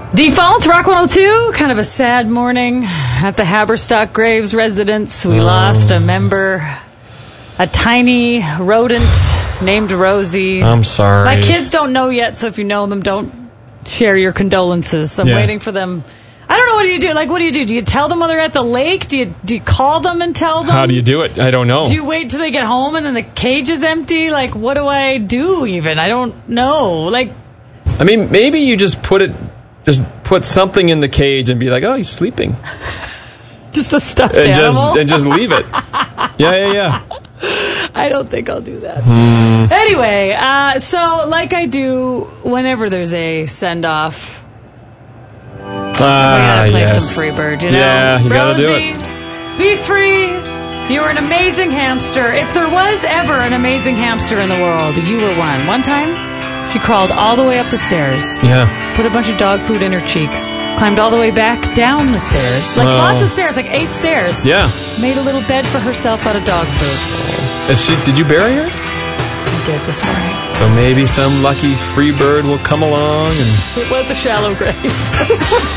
Default, Rock 102, kind of a sad morning at the Haberstock Graves residence. We lost a member, a tiny rodent named Rosie. I'm sorry. My kids don't know yet, so if you know them, don't share your condolences. I'm waiting for them. I don't know, what do you do? Like, what do you do? Do you tell them when they're at the lake? Do you call them and tell them? How do you do it? I don't know. Do you wait till they get home and then the cage is empty? Like, what do I do even? I don't know. Like, I mean, maybe you just put something in the cage and be like, oh, he's sleeping. Just a stuffed animal? And just leave it. Yeah. I don't think I'll do that. Anyway, so like I do whenever there's a send-off, we gotta play some Freebird, you know? Yeah, you gotta do Rosie, it. Be free. You're an amazing hamster. If there was ever an amazing hamster in the world, you were one. One time, she crawled all the way up the stairs. Yeah. Put a bunch of dog food in her cheeks. Climbed all the way back down the stairs. Like lots of stairs, like 8 stairs. Yeah. Made a little bed for herself out of dog food. Did you bury her? I did this morning. So maybe some lucky free bird will come along and... It was a shallow grave.